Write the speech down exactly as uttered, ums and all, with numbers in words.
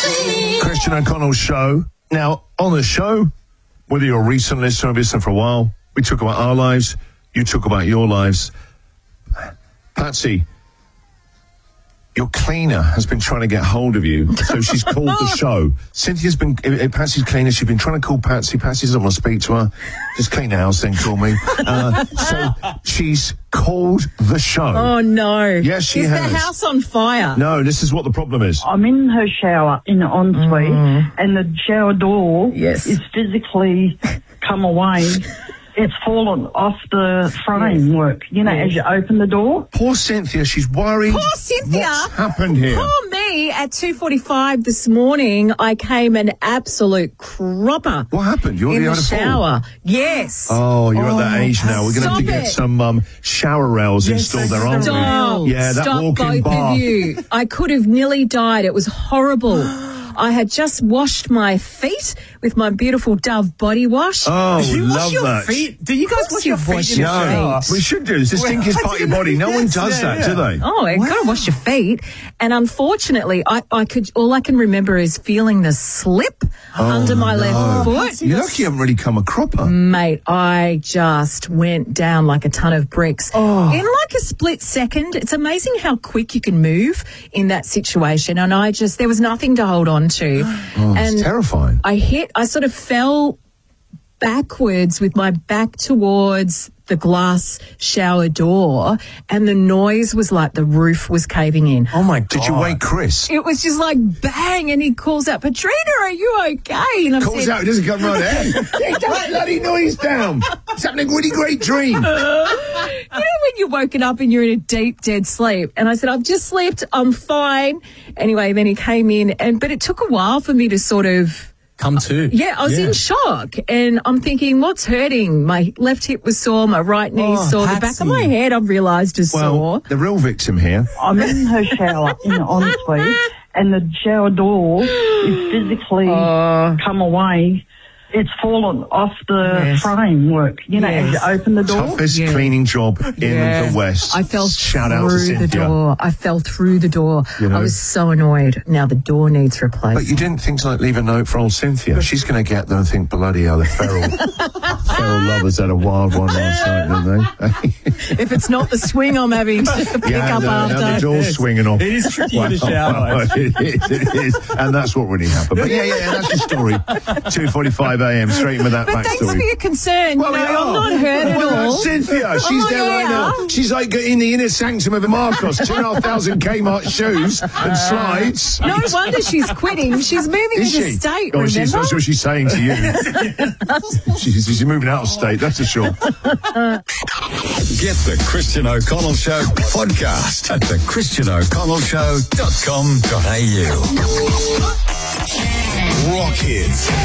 Christian O'Connell Show. Now, on the show, whether you're a recent listener or have listened for a while, we talk about our lives, you talk about your lives. Patsy, your cleaner has been trying to get hold of you, so she's called the show. Cynthia's been, uh, Patsy's cleaner, she's been trying to call Patsy. Patsy doesn't want to speak to her. Just clean the house, then call me. Uh, so she's called the show. Oh, no. Yes, she is has. Is the house on fire? No, this is what the problem is. I'm in her shower in the ensuite, mm. and the shower door yes. is physically come away. It's fallen off the framework, you know, yes. as you open the door. Poor Cynthia, she's worried. Poor Cynthia. What's happened here? Poor me. At two forty-five this morning, I came an absolute cropper. What happened? You already in had the a fall? shower. Yes. Oh, you're oh, at that age now. We're going to have to get it. some um, shower rails yes, installed there, aren't stop. we? Yeah, that Stop walk-in both bar. Of you. I could have nearly died. It was horrible. I had just washed my feet with my beautiful Dove body wash. Oh, Do you love wash your that. feet? Do you guys wash your feet? Wash in your the shower? We should do. It's the Well, stinkiest part of your body. No one yes, does yeah, that, yeah. do they? Oh, I Wow. gotta wash your feet. And unfortunately, I, I could. All I can remember is feeling the slip Oh, under my no. left foot. You're lucky you haven't really come a cropper. Mate, I just went down like a ton of bricks. Oh. In like a split second. It's amazing how quick you can move in that situation. And I just, there was nothing to hold on to. Oh, and it's terrifying. I hit, I sort of fell backwards with my back towards the glass shower door, and the noise was like the roof was caving in. Oh, my God. Did you wake Chris? It was just like bang, and he calls out, Patrina, are you okay? And I Calls said, out, he doesn't come right out. Get that bloody noise down. It's having a really great dream. you know when you're woken up and you're in a deep, dead sleep? And I said, I've just slept, I'm fine. Anyway, then he came in, and but it took a while for me to sort of... Come to. Yeah, I was yeah. in shock, and I'm thinking, what's hurting? My left hip was sore, my right knee Oh, sore, Patsy. the back of my head I've realised is Well, sore. the real victim here. I'm in her shower in the ensuite, and the shower door is physically Oh. come away. It's fallen off the Yes. framework, you know, Yes. as you open the door. Toughest Yeah. cleaning job in Yeah. the West. I fell Shout out to through the Cynthia. door. I fell through the door. You know? I was so annoyed. Now the door needs replaced. But you didn't think to like leave a note for old Cynthia. She's going to get there and think, bloody hell, the feral, feral lovers had a wild one last night, didn't they? If it's not the swing I'm having to pick yeah, up no, after. now the door's swinging off. It is tricky in the Wow, shower. wow, it is, it is. And that's what really happened. But yeah, yeah, yeah, that's the story. two forty-five a.m. straight in with that But thanks for backstory. your concern. Well, you know, yeah. I'm not hurt at Well, all. that's Cynthia. She's Oh, there right yeah. now. She's like in the inner sanctum of the Marcos, two and a half thousand Kmart shoes and slides. No wonder she's quitting. She's moving Is into she? state, Oh, remember? she's, that's what she's saying to you. she's, she's moving out of state, that's for sure. Get the Christian O'Connell Show podcast at the christian o'connell show dot com dot a u. Rock Hits.